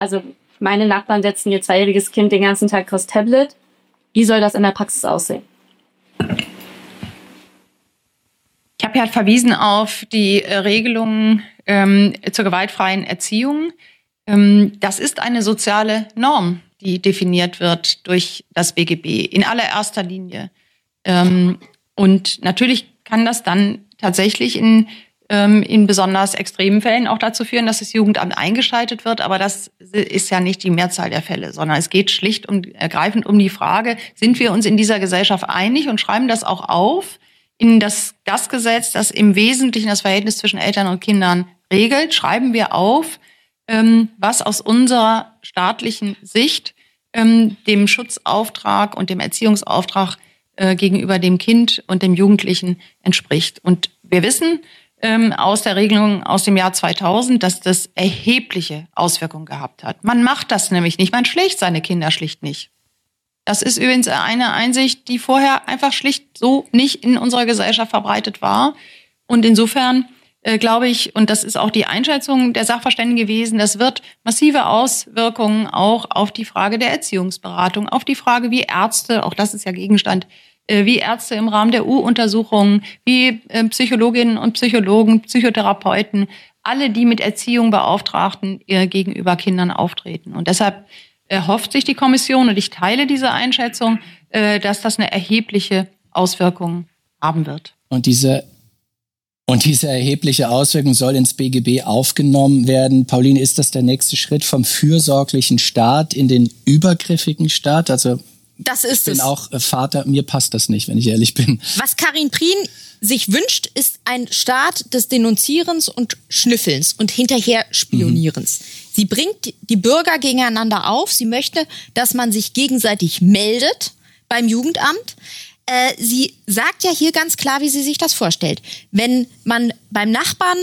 Also meine Nachbarn setzen ihr 2-jähriges Kind den ganzen Tag vors Tablet. Wie soll das in der Praxis aussehen? Ich habe ja verwiesen auf die Regelungen zur gewaltfreien Erziehung. Das ist eine soziale Norm, die definiert wird durch das BGB in allererster Linie. Und natürlich kann das dann tatsächlich in besonders extremen Fällen auch dazu führen, dass das Jugendamt eingeschaltet wird. Aber das ist ja nicht die Mehrzahl der Fälle, sondern es geht schlicht und ergreifend um die Frage, sind wir uns in dieser Gesellschaft einig und schreiben das auch auf in das Gesetz, das im Wesentlichen das Verhältnis zwischen Eltern und Kindern regelt, schreiben wir auf, was aus unserer staatlichen Sicht dem Schutzauftrag und dem Erziehungsauftrag gegenüber dem Kind und dem Jugendlichen entspricht. Und wir wissen aus der Regelung aus dem Jahr 2000, dass das erhebliche Auswirkungen gehabt hat. Man macht das nämlich nicht, man schlägt seine Kinder schlicht nicht. Das ist übrigens eine Einsicht, die vorher einfach schlicht so nicht in unserer Gesellschaft verbreitet war. Und insofern glaube ich, und das ist auch die Einschätzung der Sachverständigen gewesen, das wird massive Auswirkungen auch auf die Frage der Erziehungsberatung, auf die Frage, wie Ärzte, auch das ist ja Gegenstand, wie Ärzte im Rahmen der U-Untersuchungen, wie Psychologinnen und Psychologen, Psychotherapeuten, alle, die mit Erziehung Beauftragten gegenüber Kindern auftreten. Und deshalb hofft sich die Kommission, und ich teile diese Einschätzung, dass das eine erhebliche Auswirkung haben wird. Und diese erhebliche Auswirkung soll ins BGB aufgenommen werden. Pauline, ist das der nächste Schritt vom fürsorglichen Staat in den übergriffigen Staat? Also das ist ich bin auch Vater, mir passt das nicht, wenn ich ehrlich bin. Was Karin Prien sich wünscht, ist ein Staat des Denunzierens und Schnüffelns und hinterher Spionierens. Sie bringt die Bürger gegeneinander auf. Sie möchte, dass man sich gegenseitig meldet beim Jugendamt. Sie sagt ja hier ganz klar, wie sie sich das vorstellt. Wenn man beim Nachbarn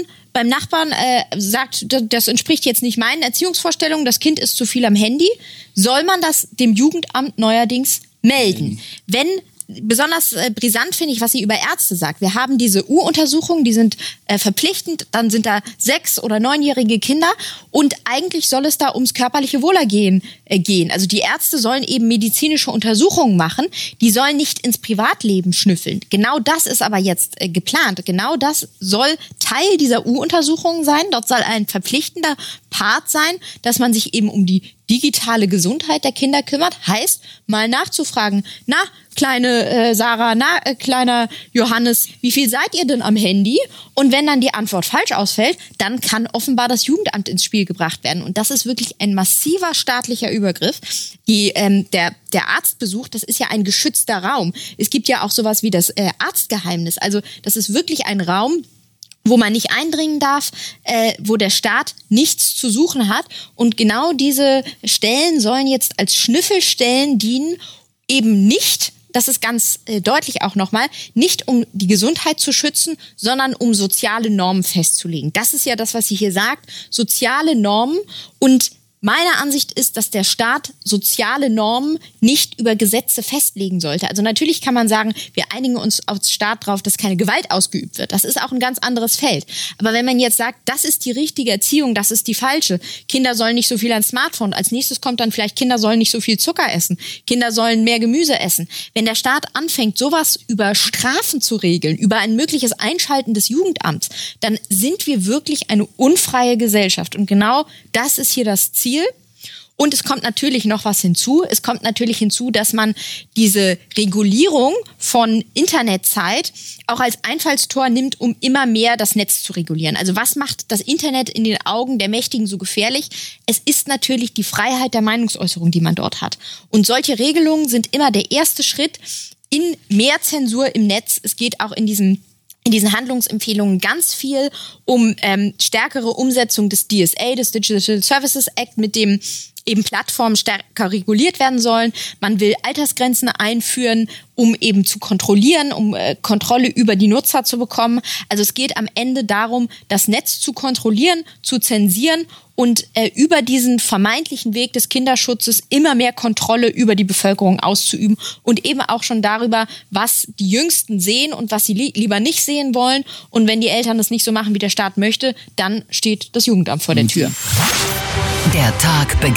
sagt, das entspricht jetzt nicht meinen Erziehungsvorstellungen, das Kind ist zu viel am Handy, soll man das dem Jugendamt neuerdings melden. Wenn besonders brisant finde ich, was sie über Ärzte sagt. Wir haben diese U-Untersuchungen, die sind verpflichtend, dann sind da 6- oder 9-jährige Kinder und eigentlich soll es da ums körperliche Wohlergehen gehen. Also die Ärzte sollen eben medizinische Untersuchungen machen, die sollen nicht ins Privatleben schnüffeln. Genau das ist aber jetzt geplant. Genau das soll Teil dieser U-Untersuchungen sein. Dort soll ein verpflichtender Part sein, dass man sich eben um die digitale Gesundheit der Kinder kümmert. Heißt, mal nachzufragen, na, kleine Sarah, na, kleiner Johannes, wie viel seid ihr denn am Handy? Und wenn dann die Antwort falsch ausfällt, dann kann offenbar das Jugendamt ins Spiel gebracht werden. Und das ist wirklich ein massiver staatlicher Übergriff. Der Arztbesuch, das ist ja ein geschützter Raum. Es gibt ja auch sowas wie das Arztgeheimnis. Also das ist wirklich ein Raum, wo man nicht eindringen darf, wo der Staat nichts zu suchen hat. Und genau diese Stellen sollen jetzt als Schnüffelstellen dienen, eben nicht, das ist ganz deutlich auch nochmal, nicht um die Gesundheit zu schützen, sondern um soziale Normen festzulegen. Das ist ja das, was sie hier sagt, soziale Normen. Und meine Ansicht ist, dass der Staat soziale Normen nicht über Gesetze festlegen sollte. Also natürlich kann man sagen, wir einigen uns als Staat darauf, dass keine Gewalt ausgeübt wird. Das ist auch ein ganz anderes Feld. Aber wenn man jetzt sagt, das ist die richtige Erziehung, das ist die falsche. Kinder sollen nicht so viel ans Smartphone. Als nächstes kommt dann vielleicht, Kinder sollen nicht so viel Zucker essen. Kinder sollen mehr Gemüse essen. Wenn der Staat anfängt, sowas über Strafen zu regeln, über ein mögliches Einschalten des Jugendamts, dann sind wir wirklich eine unfreie Gesellschaft. Und genau das ist hier das Ziel. Und es kommt natürlich noch was hinzu. Es kommt natürlich hinzu, dass man diese Regulierung von Internetzeit auch als Einfallstor nimmt, um immer mehr das Netz zu regulieren. Also was macht das Internet in den Augen der Mächtigen so gefährlich? Es ist natürlich die Freiheit der Meinungsäußerung, die man dort hat. Und solche Regelungen sind immer der erste Schritt in mehr Zensur im Netz. Es geht auch in diesen Handlungsempfehlungen ganz viel um stärkere Umsetzung des DSA, des Digital Services Act, mit dem eben Plattformen stärker reguliert werden sollen. Man will Altersgrenzen einführen, um eben zu kontrollieren, um Kontrolle über die Nutzer zu bekommen. Also es geht am Ende darum, das Netz zu kontrollieren, zu zensieren und über diesen vermeintlichen Weg des Kinderschutzes immer mehr Kontrolle über die Bevölkerung auszuüben und eben auch schon darüber, was die Jüngsten sehen und was sie lieber nicht sehen wollen. Und wenn die Eltern das nicht so machen, wie der Staat möchte, dann steht das Jugendamt vor der Tür. Der Tag beginnt.